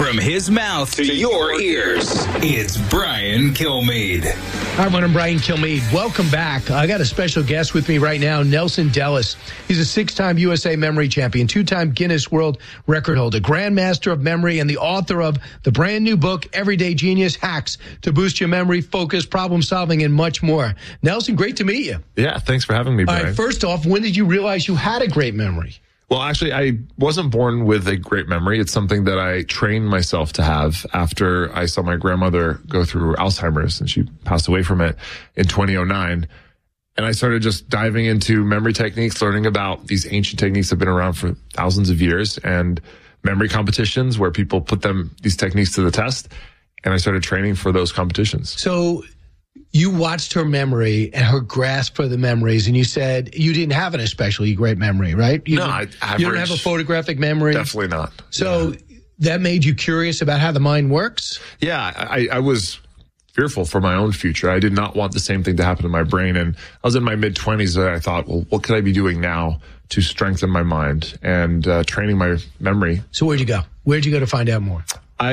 From his mouth to your ears, it's Brian Kilmeade. Hi, everyone. I'm Brian Kilmeade. Welcome back. I got a special guest with me right now, Nelson Dellis. He's a 6-time USA memory champion, 2-time Guinness World Record holder, grandmaster of memory, and the author of the brand new book, Everyday Genius Hacks to Boost Your Memory, Focus, Problem Solving, and much more. Nelson, great to meet you. Yeah, thanks for having me, Brian. All right, first off, when did you realize you had a great memory? Well, actually, I wasn't born with a great memory. It's something that I trained myself to have after I saw my grandmother go through Alzheimer's, and she passed away from it in 2009. And I started just diving into memory techniques, learning about these ancient techniques that have been around for thousands of years, and memory competitions where people put these techniques to the test. And I started training for those competitions. So you watched her memory and her grasp for the memories, and you said you didn't have an especially great memory, right? You don't have a photographic memory? Definitely not. So that made you curious about how the mind works? Yeah, I was fearful for my own future. I did not want the same thing to happen to my brain. And I was in my mid-20s and I thought, well, what could I be doing now to strengthen my mind and training my memory? So where'd you go? Where'd you go to find out more?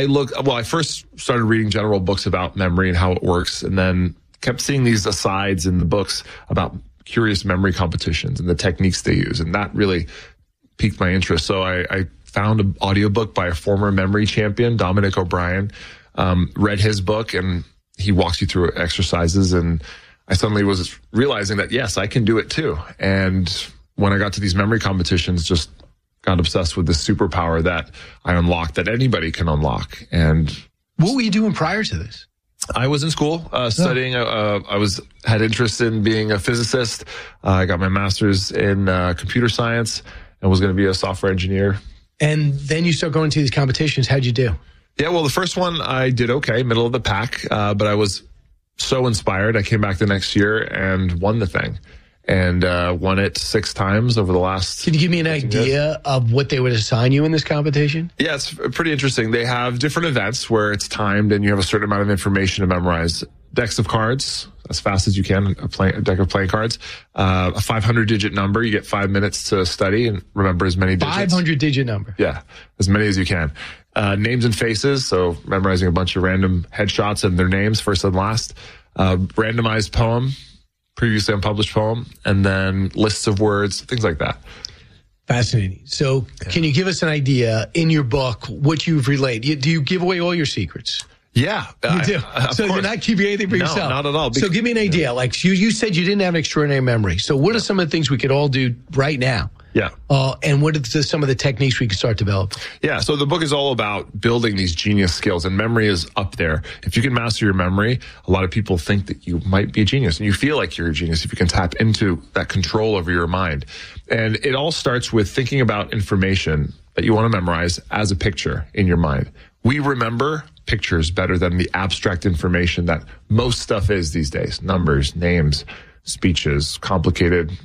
I first started reading general books about memory and how it works, and then kept seeing these asides in the books about curious memory competitions and the techniques they use. And that really piqued my interest. So I found an audiobook by a former memory champion, Dominic O'Brien, read his book, and he walks you through exercises. And I suddenly was realizing that, yes, I can do it too. And when I got to these memory competitions, just got obsessed with this superpower that I unlocked, that anybody can unlock. And what were you doing prior to this? I was in school studying. I had interest in being a physicist. I got my master's in computer science and was going to be a software engineer. And then you start going to these competitions. How'd you do? Yeah, well, the first one I did okay, middle of the pack, but I was so inspired. I came back the next year and won the thing. And won it 6 times over the last. Can you give me an idea of what they would assign you in this competition? Yeah, it's pretty interesting. They have different events where it's timed and you have a certain amount of information to memorize. Decks of cards, as fast as you can, a deck of playing cards. A 500-digit number, you get 5 minutes to study and remember as many digits. 500-digit number. Yeah, as many as you can. Names and faces, so memorizing a bunch of random headshots and their names, first and last. Randomized poem. Previously unpublished poem, and then lists of words, things like that. Fascinating. So can you give us an idea in your book what you've relayed? Do you give away all your secrets? Yeah. You do? So you're not keeping anything for yourself? No, not at all. So give me an idea. Like you said you didn't have an extraordinary memory. So what are some of the things we could all do right now? Yeah. And what are some of the techniques we can start developing? Yeah. So the book is all about building these genius skills, and memory is up there. If you can master your memory, a lot of people think that you might be a genius, and you feel like you're a genius if you can tap into that control over your mind. And it all starts with thinking about information that you want to memorize as a picture in your mind. We remember pictures better than the abstract information that most stuff is these days. Numbers, names, speeches, complicated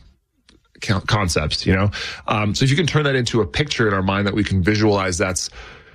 concepts, So if you can turn that into a picture in our mind that we can visualize, that's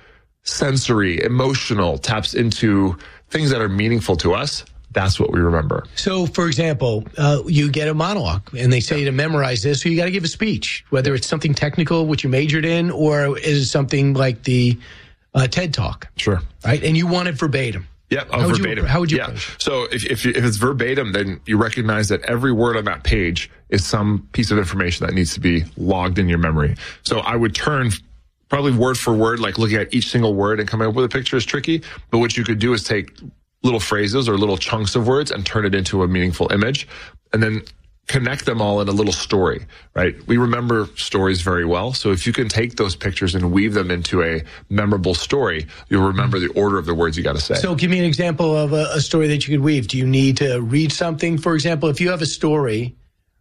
sensory, emotional, taps into things that are meaningful to us, that's what we remember. So, for example, you get a monologue and they say to memorize this, so you got to give a speech, whether it's something technical, which you majored in, or is it something like the TED Talk. Sure. Right? And you want it verbatim. Yeah, verbatim. How would you? Yeah. So if it's verbatim, then you recognize that every word on that page is some piece of information that needs to be logged in your memory. So I would turn probably word for word, like looking at each single word and coming up with a picture is tricky. But what you could do is take little phrases or little chunks of words and turn it into a meaningful image, and then connect them all in a little story, right? We remember stories very well. So if you can take those pictures and weave them into a memorable story, you'll remember the order of the words you got to say. So give me an example of a story that you could weave. Do you need to read something? For example, if you have a story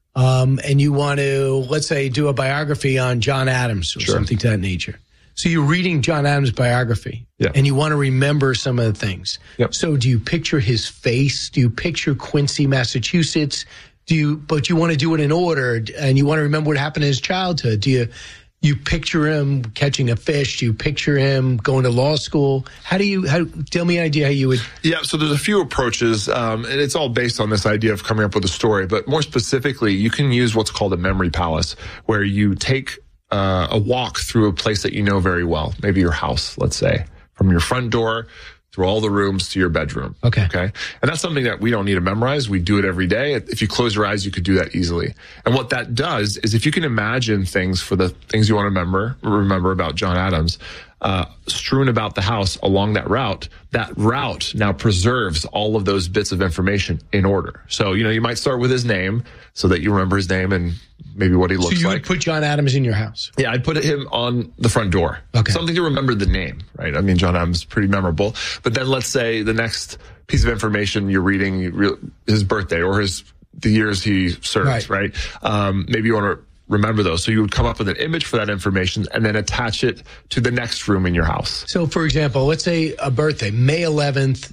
and you want to, let's say, do a biography on John Adams or something to that nature. So you're reading John Adams' biography and you want to remember some of the things. Yep. So do you picture his face? Do you picture Quincy, Massachusetts? But you want to do it in order, and you want to remember what happened in his childhood. Do you picture him catching a fish? Do you picture him going to law school? Tell me an idea how you would? Yeah, so there's a few approaches, and it's all based on this idea of coming up with a story. But more specifically, you can use what's called a memory palace, where you take a walk through a place that you know very well, maybe your house, let's say, from your front door through all the rooms to your bedroom. Okay. And that's something that we don't need to memorize. We do it every day. If you close your eyes, you could do that easily. And what that does is if you can imagine things for the things you want to remember about John Adams, strewn about the house along that route now preserves all of those bits of information in order. So, you might start with his name so that you remember his name and maybe what he looks like. So you would put John Adams in your house? Yeah, I'd put him on the front door. Okay. Something to remember the name, right? I mean, John Adams is pretty memorable. But then let's say the next piece of information you're reading, his birthday or the years he served, right? Maybe you want to remember those. So you would come up with an image for that information and then attach it to the next room in your house. So, for example, let's say a birthday, May 11th,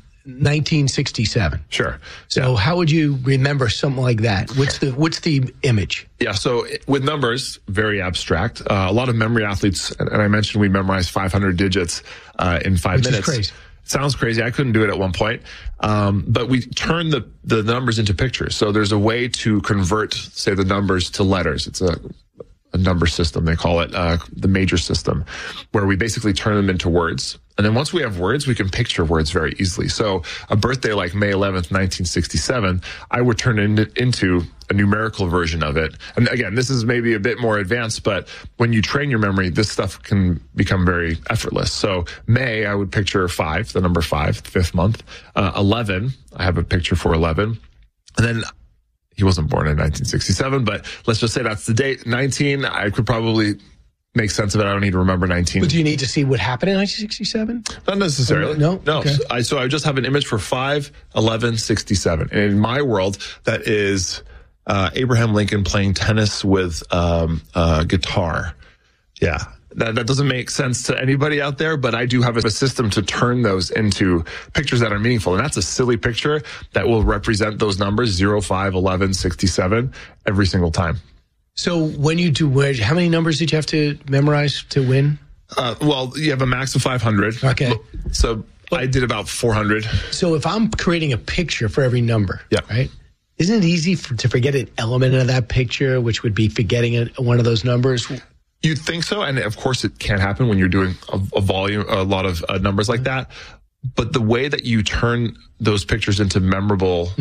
1967. Sure. So how would you remember something like that? What's the image? Yeah, so with numbers, very abstract. A lot of memory athletes, and I mentioned we memorized 500 digits in 5 minutes. Which is crazy. Sounds crazy. I couldn't do it at one point. But we turn the numbers into pictures. So there's a way to convert, say, the numbers to letters. It's a number system. They call it the major system, where we basically turn them into words. And then once we have words, we can picture words very easily. So a birthday like May 11th, 1967, I would turn it into a numerical version of it. And again, this is maybe a bit more advanced, but when you train your memory, this stuff can become very effortless. So May, I would picture 5, the number 5, the 5th month. 11, I have a picture for 11. And then he wasn't born in 1967, but let's just say that's the date. 19, I could probably make sense of it. I don't need to remember 19. But do you need to see what happened in 1967? Not necessarily. No. Okay. So I just have an image for 5, 11, 67. And in my world, that is Abraham Lincoln playing tennis with guitar. Yeah. That doesn't make sense to anybody out there, but I do have a system to turn those into pictures that are meaningful. And that's a silly picture that will represent those numbers, 0, 5, 11, 67, every single time. So when you do, how many numbers did you have to memorize to win? Well, you have a max of 500. Okay. So I did about 400. So if I'm creating a picture for every number, right? Isn't it easy to forget an element of that picture, which would be forgetting one of those numbers? You'd think so, and of course it can happen when you're doing a lot of numbers like that. But the way that you turn those pictures into memorable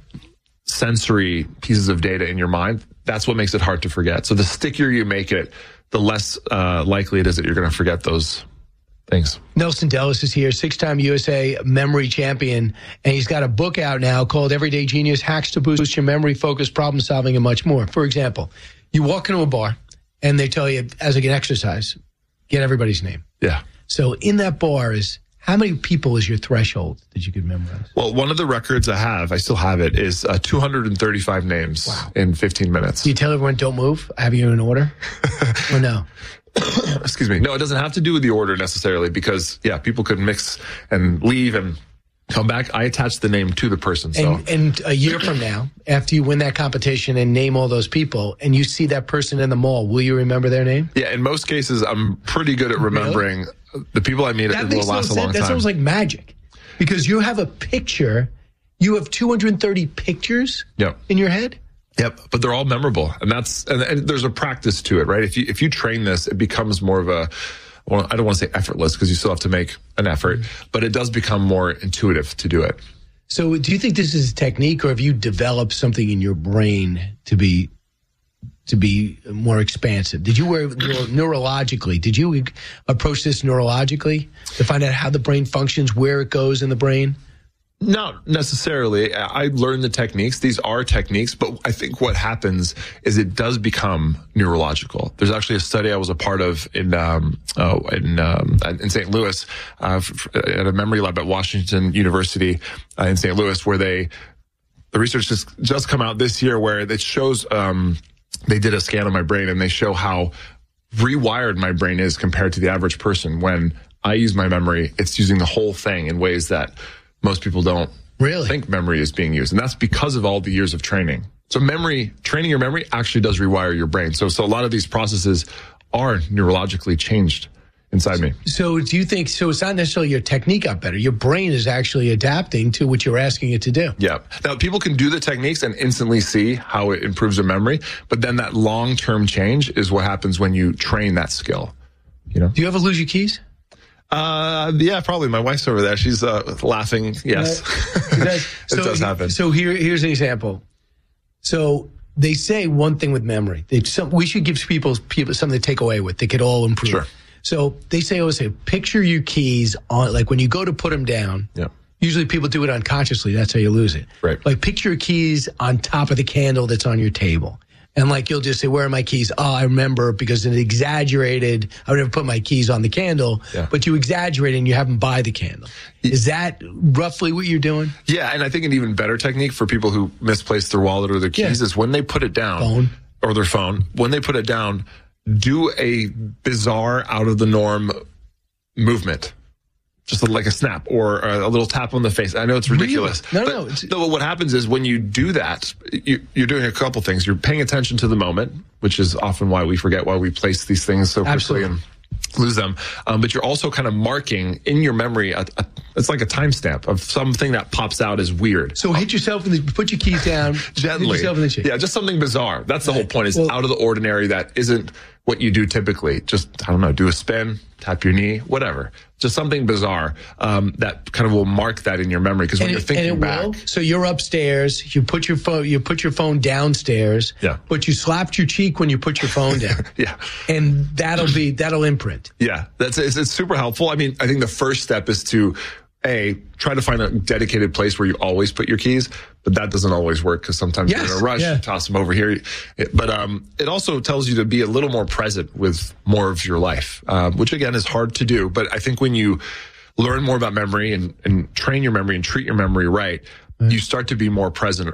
sensory pieces of data in your mind, that's what makes it hard to forget. So the stickier you make it, the less likely it is that you're going to forget those things. Nelson Dellis is here, 6-time USA memory champion, and he's got a book out now called Everyday Genius: Hacks to Boost Your Memory, Focus, Problem Solving, and much more. For example, you walk into a bar, and they tell you, as an exercise, get everybody's name. Yeah. So in that bar how many people is your threshold that you could memorize? Well, one of the records I still have it, is 235 names in 15 minutes. Do you tell everyone, don't move? I have you in order? Or no? Excuse me. No, it doesn't have to do with the order necessarily because, people could mix and leave and come back. I attach the name to the person. So. And a year from now, after you win that competition and name all those people, and you see that person in the mall, will you remember their name? Yeah, in most cases, I'm pretty good at remembering the people I meet. It will last a long time. That sounds like magic. Because you have a picture, you have 230 pictures in your head? Yep, but they're all memorable. And and there's a practice to it, right? If you train this, it becomes more of a, well, I don't want to say effortless because you still have to make an effort, but it does become more intuitive to do it. So do you think this is a technique, or have you developed something in your brain to be more expansive? Did you neurologically, did you approach this neurologically to find out how the brain functions, where it goes in the brain? Not necessarily. I learned the techniques. These are techniques, but I think what happens is it does become neurological. There's actually a study I was a part of in St. Louis, at a memory lab at Washington University in St. Louis, where the research just come out this year, where it shows they did a scan of my brain and they show how rewired my brain is compared to the average person. When I use my memory, it's using the whole thing in ways that most people don't think memory is being used. And that's because of all the years of training. So training your memory actually does rewire your brain. So a lot of these processes are neurologically changed inside me. So do you think, it's not necessarily your technique got better. Your brain is actually adapting to what you're asking it to do. Yeah. Now, people can do the techniques and instantly see how it improves their memory. But then that long-term change is what happens when you train that skill. Do you ever lose your keys? Yeah, probably. My wife's over there. She's laughing. Yes. It does happen. So here's an example. So they say one thing with memory. We should give people something to take away with. They could all improve. Sure. So they always say, picture your keys on, like when you go to put them down. Yeah. Usually people do it unconsciously. That's how you lose it. Right. Like picture your keys on top of the candle that's on your table. And like you'll just say, where are my keys? Oh, I remember because it exaggerated. I would never put my keys on the candle, but you exaggerate and you have them by the candle. Is that roughly what you're doing? Yeah, and I think an even better technique for people who misplace their wallet or their keys is when they put it down, or their phone, when they put it down, do a bizarre, out of the norm movement. Just like a snap or a little tap on the face. I know it's ridiculous. Really? No, what happens is when you do that, you're doing a couple things. You're paying attention to the moment, which is often why we forget why we place these things so quickly and lose them. But you're also kind of marking in your memory, it's like a timestamp of something that pops out as weird. So hit yourself put your keys down. Gently. Hit yourself in the chin. Yeah, just something bizarre. That's the whole point, is out of the ordinary that isn't what you do typically. Just, I don't know, do a spin, tap your knee, whatever. Just something bizarre that kind of will mark that in your memory, because when you're thinking back. So you're upstairs, you put your phone downstairs, but you slapped your cheek when you put your phone down. And that'll imprint. Yeah, it's super helpful. I mean, I think the first step is to try to find a dedicated place where you always put your keys, but that doesn't always work because sometimes you're in a rush, toss them over here. But it also tells you to be a little more present with more of your life, which again is hard to do. But I think when you learn more about memory and train your memory and treat your memory right, you start to be more present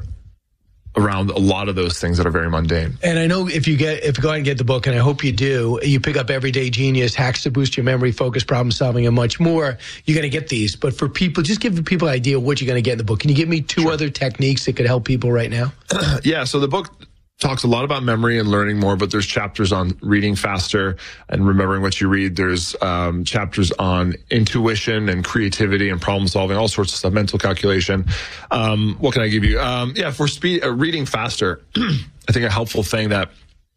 around a lot of those things that are very mundane. And I know if you go out and get the book, and I hope you do, you pick up Everyday Genius, Hacks to Boost Your Memory, Focus, Problem Solving, and much more, you're going to get these. But for people, just give people an idea of what you're going to get in the book. Can you give me two other techniques that could help people right now? Yeah, so the book talks a lot about memory and learning more, but there's chapters on reading faster and remembering what you read. There's chapters on intuition and creativity and problem solving, all sorts of stuff, mental calculation. What can I give you? For reading faster, I think a helpful thing that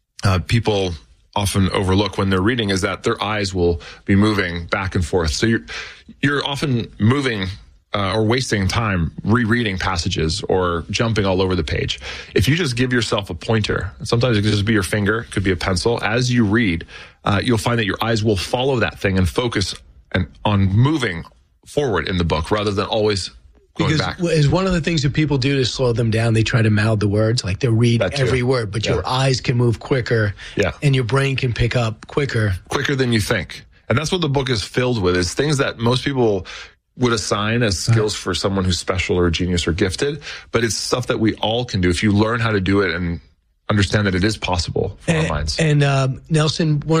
people often overlook when they're reading is that their eyes will be moving back and forth. So you're often moving or wasting time rereading passages or jumping all over the page. If you just give yourself a pointer, sometimes it could just be your finger, it could be a pencil. As you read, you'll find that your eyes will follow that thing and focus on moving forward in the book rather than always going back. Because is one of the things that people do to slow them down, they try to mouth the words, like they'll read every word, but your eyes can move quicker and your brain can pick up quicker than you think. And that's what the book is filled with, is things that most people would assign as skills for someone who's special or a genius or gifted, but it's stuff that we all can do if you learn how to do it and understand that it is possible for our minds. And Nelson,